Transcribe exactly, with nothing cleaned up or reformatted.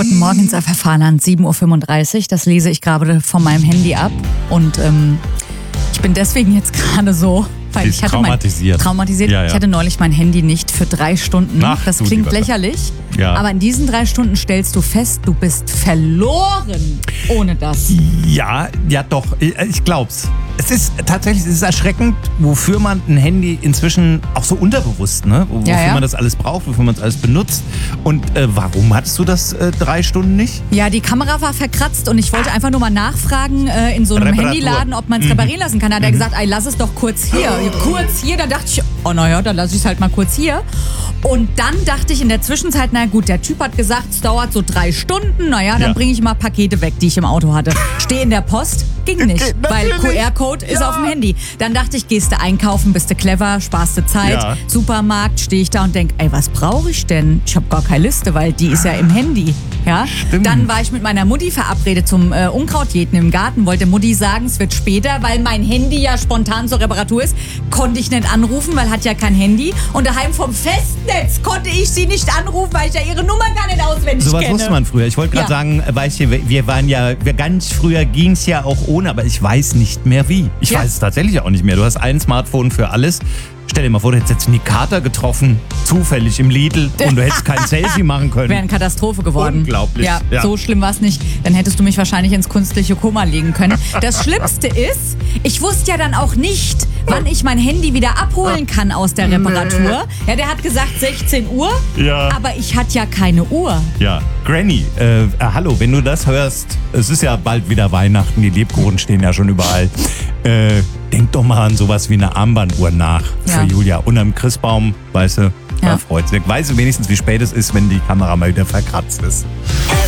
Morgens auf Verfahren, sieben Uhr fünfunddreißig. Das lese ich gerade von meinem Handy ab. Und ähm, ich bin deswegen jetzt gerade so... Weil ist ich hatte traumatisiert. Mein, traumatisiert. Ja, ja. Ich hatte neulich mein Handy nicht für drei Stunden. Ach, das du klingt lieber lächerlich. Ja. Aber in diesen drei Stunden stellst du fest, du bist verloren ohne das. Ja, ja doch, ich glaub's. Es ist tatsächlich, es ist erschreckend, wofür man ein Handy inzwischen auch so unterbewusst, ne? Wofür Ja, ja. man das alles braucht, wofür man es alles benutzt. Und äh, warum hattest du das äh, drei Stunden nicht? Ja, die Kamera war verkratzt und ich wollte einfach nur mal nachfragen äh, in so einem Reparatur. Handyladen, ob man es Mhm. reparieren lassen kann. Da hat er gesagt, ey, lass es doch kurz hier. Kurz hier, da dachte ich, oh naja, dann lasse ich es halt mal kurz hier. Und dann dachte ich in der Zwischenzeit, na gut, der Typ hat gesagt, es dauert so drei Stunden. Naja, dann Ja. bringe ich mal Pakete weg, die ich im Auto hatte. Stehe in der Post, ging nicht, Geht weil Q natürlich. R-Code ist Ja. auf dem Handy. Dann dachte ich, gehst du einkaufen, bist du clever, sparst du Zeit. Ja. Supermarkt, stehe ich da und denk, ey, was brauche ich denn? Ich habe gar keine Liste, weil die ist ja im Handy. Ja? Stimmt. Dann war ich mit meiner Mutti verabredet zum äh, Unkrautjäten im Garten. Wollte Mutti sagen, es wird später, weil mein Handy ja spontan zur Reparatur ist. Konnte ich nicht anrufen, weil hat ja kein Handy. Und daheim vom Festnetz konnte ich sie nicht anrufen, weil ich ja ihre Nummer gar nicht auswendig Sowas kenne. wusste man früher. Ich wollte gerade Ja. sagen, weißt du, wir waren ja, wir ganz früher ging es ja auch ohne, aber ich weiß nicht mehr wie. Ich Ja. weiß es tatsächlich auch nicht mehr. Du hast ein Smartphone für alles. Stell dir mal vor, du hättest jetzt Nick Carter getroffen, zufällig im Lidl, und du hättest kein Selfie machen können. Wäre eine Katastrophe geworden. Unglaublich. Ja, Ja. so schlimm war es nicht. Dann hättest du mich wahrscheinlich ins künstliche Koma legen können. Das Schlimmste ist, ich wusste ja dann auch nicht, wann ich mein Handy wieder abholen kann aus der Reparatur. Ja, der hat gesagt sechzehn Uhr, Ja. aber ich hatte ja keine Uhr. Ja, Granny, äh, äh, hallo, wenn du das hörst, es ist ja bald wieder Weihnachten, die Lebkuchen stehen ja schon überall. Äh, denk doch mal an sowas wie eine Armbanduhr nach Ja. für Julia. Unterm Christbaum, weißt du, da Ja. freut's. Weißt du wenigstens, wie spät es ist, wenn die Kamera mal wieder verkratzt ist.